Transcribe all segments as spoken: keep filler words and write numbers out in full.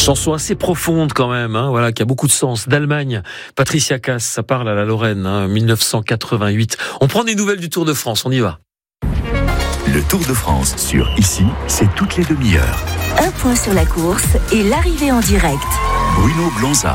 Chanson assez profonde quand même, hein, voilà, qui a beaucoup de sens. D'Allemagne, Patricia Cass, ça parle à la Lorraine, hein, dix-neuf cent quatre-vingt-huit. On prend des nouvelles du Tour de France, on y va. Le Tour de France sur Ici, c'est toutes les demi-heures. Un point sur la course et l'arrivée en direct. Bruno Blanza.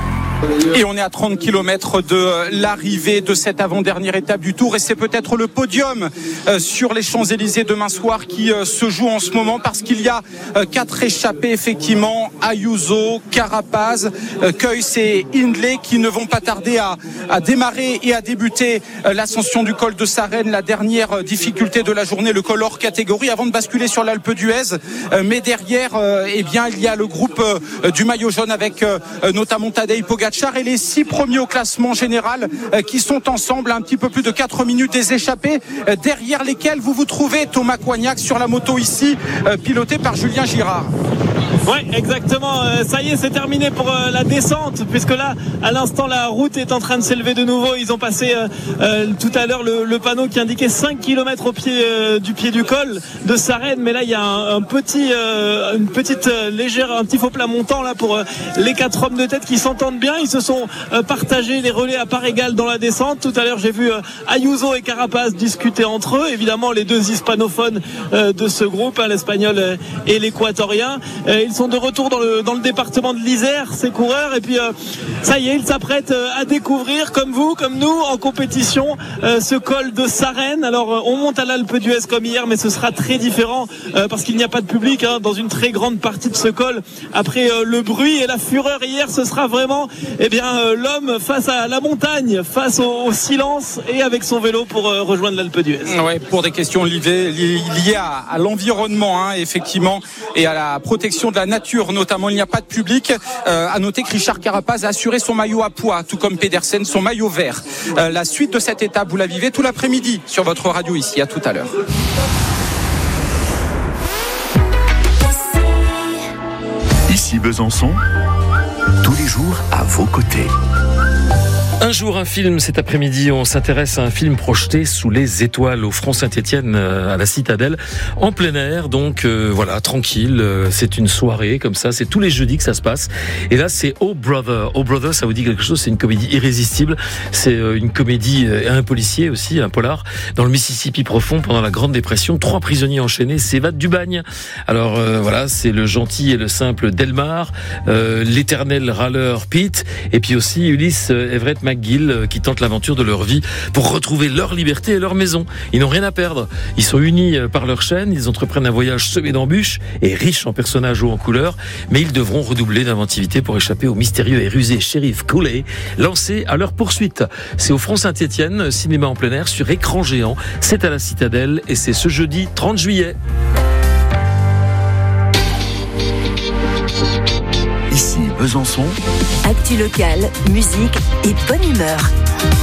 Et on est à trente kilomètres de l'arrivée de cette avant-dernière étape du Tour, et c'est peut-être le podium sur les Champs-Élysées demain soir qui se joue en ce moment, parce qu'il y a quatre échappés effectivement, Ayuso, Carapaz, Kuijs et Hindley, qui ne vont pas tarder à, à démarrer et à débuter l'ascension du col de Sarenne, la dernière difficulté de la journée, le col hors catégorie, avant de basculer sur l'Alpe d'Huez. Mais derrière, eh bien, il y a le groupe du maillot jaune avec notamment Tadej Pogacar et les six premiers au classement général qui sont ensemble à un petit peu plus de quatre minutes des échappés, derrière lesquels vous vous trouvez Thomas Coignac sur la moto ici, piloté par Julien Girard. Oui, exactement. Euh, ça y est, c'est terminé pour euh, la descente, puisque là, à l'instant, la route est en train de s'élever de nouveau. Ils ont passé euh, euh, tout à l'heure le, le panneau qui indiquait cinq kilomètres au pied euh, du pied du col de Sarenne. Mais là, il y a un, un petit, euh, une petite euh, légère, un petit faux plat montant là pour euh, les quatre hommes de tête qui s'entendent bien. Ils se sont euh, partagés les relais à part égale dans la descente. Tout à l'heure, j'ai vu euh, Ayuso et Carapaz discuter entre eux. Évidemment, les deux hispanophones euh, de ce groupe, hein, l'espagnol euh, et l'équatorien. Euh, ils sont de retour dans le, dans le département de l'Isère, ces coureurs, et puis euh, ça y est, ils s'apprêtent euh, à découvrir, comme vous, comme nous, en compétition, euh, ce col de Sarenne. Alors euh, on monte à l'Alpe d'Huez comme hier, mais ce sera très différent euh, parce qu'il n'y a pas de public hein, dans une très grande partie de ce col. Après euh, le bruit et la fureur hier, ce sera vraiment eh bien, euh, l'homme face à la montagne, face au, au silence, et avec son vélo pour euh, rejoindre l'Alpe d'Huez. Ouais, pour des questions liées, liées à, à l'environnement, hein, effectivement, et à la protection de la nature notamment. Il n'y a pas de public. Euh, à noter que Richard Carapaz a assuré son maillot à pois, tout comme Pedersen son maillot vert. Euh, la suite de cette étape, vous la vivez tout l'après-midi sur votre radio ici. À tout à l'heure. Ici Besançon, tous les jours à vos côtés. Un jour, un film, cet après-midi, on s'intéresse à un film projeté sous les étoiles au Front Saint-Étienne, à la Citadelle, en plein air, donc euh, voilà, tranquille, euh, c'est une soirée comme ça, c'est tous les jeudis que ça se passe, et là c'est Oh Brother. Oh Brother, ça vous dit quelque chose, c'est une comédie irrésistible, c'est euh, une comédie, euh, un policier aussi, un polar, dans le Mississippi profond, pendant la Grande Dépression, trois prisonniers enchaînés s'évadent du bagne. Alors euh, voilà, c'est le gentil et le simple Delmar, euh, l'éternel râleur Pete, et puis aussi Ulysse Everett McGill qui tentent l'aventure de leur vie pour retrouver leur liberté et leur maison. Ils n'ont rien à perdre. Ils sont unis par leur chaîne, ils entreprennent un voyage semé d'embûches et riche en personnages hauts en couleur, mais ils devront redoubler d'inventivité pour échapper au mystérieux et rusé shérif Cooley, lancé à leur poursuite. C'est au Front Saint-Étienne, cinéma en plein air sur écran géant. C'est à la Citadelle et c'est ce jeudi trente juillet. Ici Besançon. Actu locale, musique et bonne humeur.